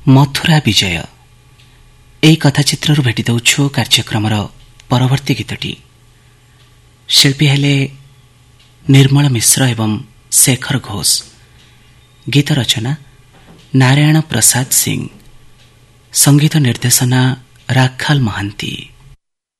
ମଥୁରା ବିଜୟ ଏହି କଥାଚିତ୍ରରୁ ଭେଟି ଦେଉଛୁ କାର୍ଯ୍ୟକ୍ରମର ପରବର୍ତ୍ତୀ ଗୀତଟି। ଶିଳ୍ପୀ ହେଲେ ନିର୍ମଳ ମିଶ୍ର ଏବଂ ଶେଖର ଘୋଷ। ଗୀତ ରଚନା ନାରାୟଣ ପ୍ରସାଦ ସିଂ। ସଙ୍ଗୀତ ନିର୍ଦ୍ଦେଶନା ରାଖାଲ ମହାନ୍ତି।